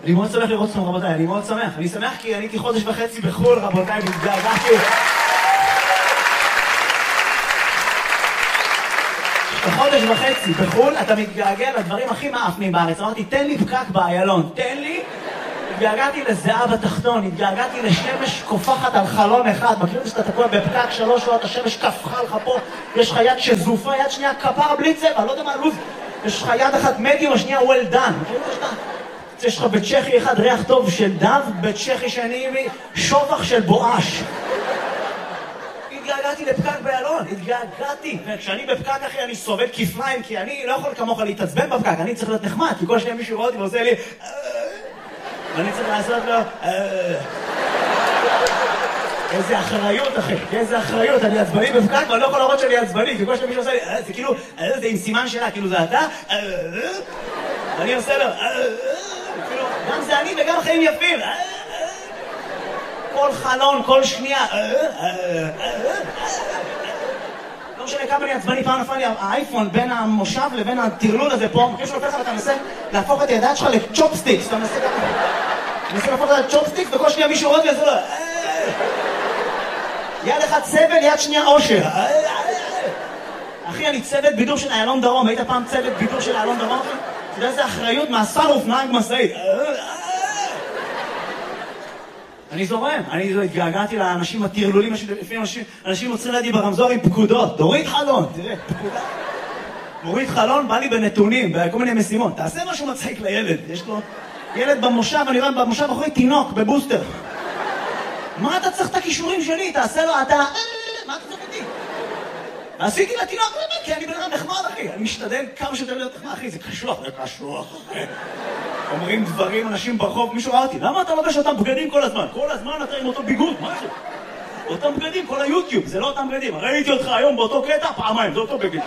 אני מאוד שמח לראות אתכם רבותיי, אני מאוד שמח. אני שמח כי אני הייתי חודש וחצי בחול רבותיי, והתגעגעתי. חודש וחצי בחול, אתה מתגעגע לדברים הכי מאפנים בארץ. אמרתי, תן לי פקק באיילון, תן לי. התגעגעתי לזהה בתחתון, התגעגעתי לשמש קופחת על חלון אחד. מכיר שאתה תקוע בפקק 3 שעות, השמש קפחה לך פה, יש לך יד שזופה, יד שנייה כפרה בלי צבע, לא יודע מה לוז. יש לך יד אחת מדיום, השנייה well done. מכיר שאתה? יש לך בצ'כי אחד ריח טוב של דב, בצ'כי שני שובח של בואש. התגעגעתי לפקק באיילון, התגעגעתי. וכשאני בפקק אחי אני סובל כפליים, כי אני לא יכול כמוך להתעצבן בפקק, אני צריך להיות נחמד, כי כל שניה מישהו רואה אותי ועושה לי ואני צריך לעשות לו איזה אחריות אחי, איזה אחריות, אני עצבני בפקק ואני לא יכול להראות שאני עצבני, כי כל שניה מישהו עושה לי זה כאילו, זה עם סימן שלה, כאילו זה אתה ואני עושה לו גם זה אני וגם חיים יפים כל חלון, כל שנייה לא משנה כמה אני עצבני, פעם נפל לי האייפון בין המושב לבין הטרלול הזה פה מכיר שלופך ואתה מנסה להפוך את הידיים שלך לצ'ופסטיקס אתה מנסה להפוך את הצ'ופסטיקס וכל שנייה מישהו רואה וזה לא יד אחד סבל, יד שנייה אושר אחי אני צוות בידור של איילון דרום היית פעם צוות בידור של איילון דרום? אתה יודע איזה אחריות מהסרוף נהג משאית אני זורם, אני התגעגעתי לאנשים הטרלולים, לפעמים אנשים עוצרים לידי ברמזור עם פקודות, תוריד חלון, תראה, פקודה. מוריד חלון, בא לי בנתונים, בכל מיני משימות, תעשה משהו מצחיק לילד, יש לו ילד במושב, אני רואה במושב אחרי תינוק, בבוסטר. מה אתה צריך את הכישורים שלי? תעשה לו, אתה, מה אתה צריך אותי? עשיתי לתינוק, כי אני בן אדם נחמד אחי, אני משתדל כמה שיותר להיות נחמד אחי, זה קשוח, זה קשוח אחי. אומרים דברים, אנשים ברחוב, מישהו ראה אותי, למה אתה לובש אותם בגדים כל הזמן? כל הזמן אתה עם אותו ביגוד, מה זה? אותם בגדים, כל היוטיוב, זה לא אותם בגדים. ראיתי אותך היום באותו קטע, פעמיים, זה אותו בגד.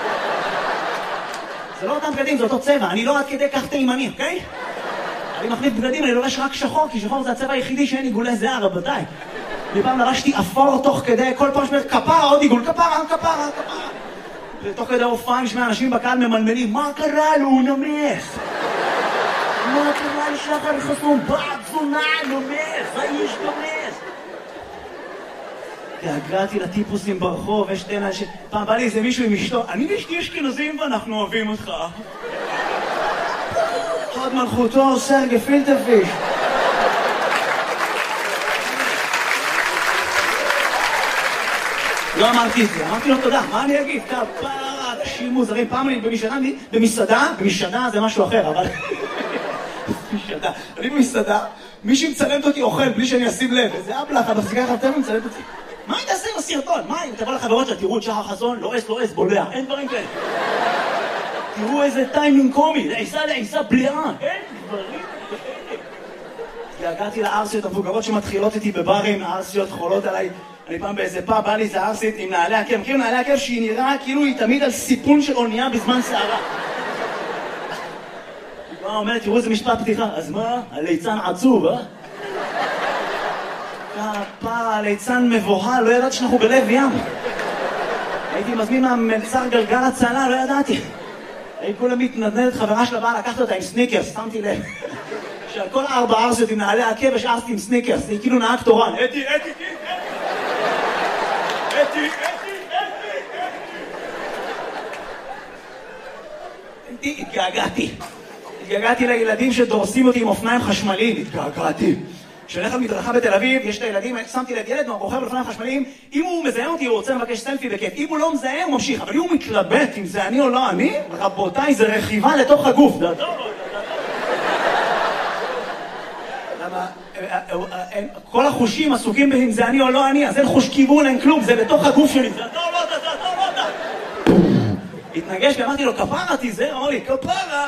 זה לא אותם בגדים, זה אותו צבע, אני לא עד כדי כך תימני, אוקיי? אני מחליף בגדים, אני לובש רק שחור, כי שחור זה הצבע היחידי שאין עיגולי זהה, רבותיי. פעם לבשתי אפור תוך כדי, כל פעם שמרת כפרה, עוד עיגול, כפרה. ותוך כדי הופעה נשמע אנשים בקהל ממלמלים, מה קרה לו, הוא נמס? מה קרה לשחר חסון? בעצונה, נמס, האיש נמס. התגעגעתי לטיפוסים ברחוב, יש תנה פעם בא לי איזה מישהו עם אשתו, אני ואשתי אשכנזים ואנחנו אוהבים אותך. עוד מלכותו, סרגי פילטרפיש. לא אמרתי את זה, אמרתי לו תודה, מה אני אגיד? כפרה, אנשים מוזרים, פעם אני במסעדה זה משהו אחר, אבל... אני במסעדה, מישהי מצלמת אותי אוכל בלי שאני אשים לב, איזה אבלח, אתה מפסיקה לך יותר ומצלמת אותי. מה היא תעשה עם הסרטון? מה אם תבוא לחברות שלה, תראו את שחר חסון, לא אס, בולע, אין דברים כאלה. תראו איזה טיימינג קומי, לעיסה בליעה, אין דברים כאלה. הגעתי לארסיות המבוגרות שמתחילות איתי בברים, הארסיות חולות עליי. אני פעם באיזה פאב, בא לי איזה ארסית עם נעלי עקב. מכירים נעלי עקב שהיא נראה כאילו היא תמיד על סיפון של אונייה בזמן שערה. היא אומרת, תראו איזה משפט פתיחה. אז מה? הליצן עצוב, כפרה, הליצן מבוהל, לא ידעתי שאנחנו בלב ים. הייתי מזמין מהמלצר גלגל הצלה, לא ידעתי. הייתי כולה מתנדנדת, חברה שלה באה לקחת אותה עם סניקרס, שמתי לב. שעל כל 4 ארסיות עם נעלי עקב השארתי עם סניקרס, היא כאילו נהג תורן. אתי. התגעגעתי לילדים שדורסים אותי עם אופניים חשמליים, התגעגעתי. כשהולך על מדרכה בתל אביב, יש את הילדים, שמתי לב ילד רוכב על אופניים חשמליים, אם הוא מזהה אותי הוא רוצה לבקש סלפי בכיף, אם הוא לא מזהה הוא ממשיך, אבל אם הוא מתלבט אם זה אני או לא אני, רבותיי זה רכיבה לתוך הגוף. למה? כל החושים עסוקים אם זה אני או לא אני, אז אין חוש כיוון, אין כלום, זה בתוך הגוף שלי, זה אתה או לא אתה. התנגש ואמרתי לו, כפרה תיזהר, אמר לי, כפרה.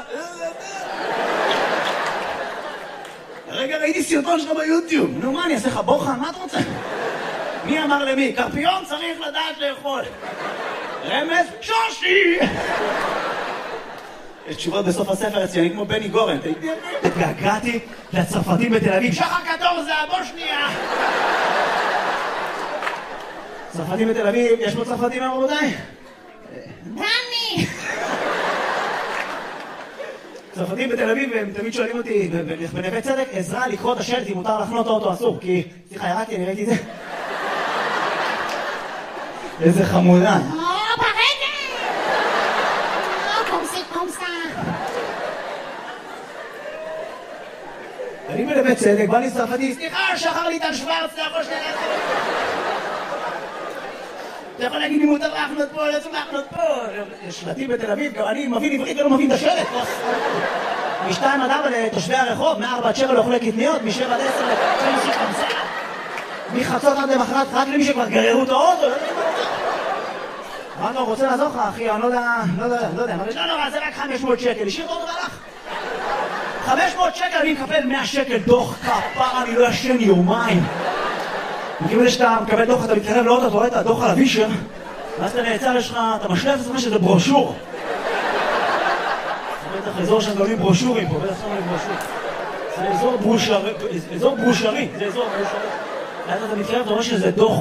רגע ראיתי סרטון שלך ביוטיוב, נו מה אני אעשה לך בוחן, מה אתה רוצה? מי אמר למי? קרפיון צריך לדעת לאכול. רמז, שושי! יש תשובות בסוף הספר אצלי, אני כמו בני גורן. התגעגעתי לצרפתים בתל אביב, שחר קטור זה הבושניה! צרפתים בתל אביב, יש פה צרפתים רבותיי? דני! צרפתים בתל אביב, והם תמיד שואלים אותי, בנווה צדק, עזרה לקרוא את השלט אם מותר לחנות אוטו אסור, כי... סליחה, ירדתי, אני ראיתי את זה. איזה חמודה. אני בנווה צדק, בא לי צרפתי, סליחה, שחר ליטל שוורץ, אתה יכול שנייה לעשות. אתה יכול להגיד לי מותר להחנות פה, לא צריך להחנות פה. יש שלטים בתל אביב, גם אני מבין עברית ולא מבין את השלט. מ-2 עד 4 לתושבי הרחוב, מ-4 עד 7 לאוכלי קטניות, מ-7 עד 10 לתושבי חמסה. מחצות עד למחרת, רק למי שכבר גררו את האוטו. אמרנו, רוצה לעזור לך, אחי, אני לא יודע, לא נורא, זה רק 500 שקל, השאיר את האוטו והלך. 500 שקל, אני מקבל 100 שקל דוח כפר, אני לא ישן יומיים. מכיוון שאתה מקבל דוח, אתה מתקרב לאוטו, אתה רואה את הדוח על הווישר, ואז אתה נעצר, יש לך, אתה משלב את עצמך שזה ברושור. זה בטח אזור שהם גולים ברושורים פה, בטח שמים ברושור. זה אזור ברושרי, זה אזור ברושרי. ואז אתה מתקרב, אתה רואה שזה דוח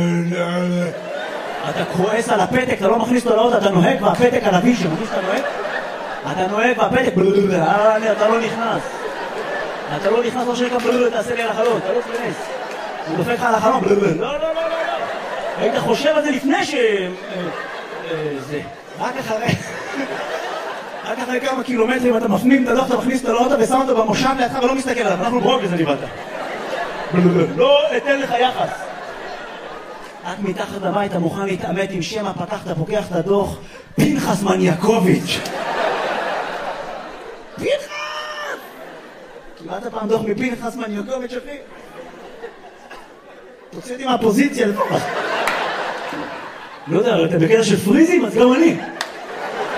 אתה כועס על הפתק, אתה לא מכניס אותו לאוטו, אתה נוהג והפתק על הווישר, מכניס אתה נוהג? אתה נוהג והפתק, אתה לא נכנס. אתה לא נכנס, לא שנקרא, תעשה לי על החלון, אתה לא תכנס. הוא דופק לך על החלון, לא. היית חושב על זה לפני זה. רק אחרי כמה קילומטרים אתה מפנים את הדוח, אתה מכניס אותו לאוטו ושם אותו במושב לידך ולא מסתכל עליו, אנחנו ברוק לזה נבלת. לא אתן לך יחס. רק מתחת לבית אתה מוכן להתאמת עם שמה, פתחת, פוקח את הדוח, פנחס מניאקוביץ'. פנחס! קיבלת פעם דוח מפנחס מניאקוביץ', אחי? תוציא אותי מהפוזיציה לפחות. לא יודע, אתה בקטע של פריזים, אז גם אני.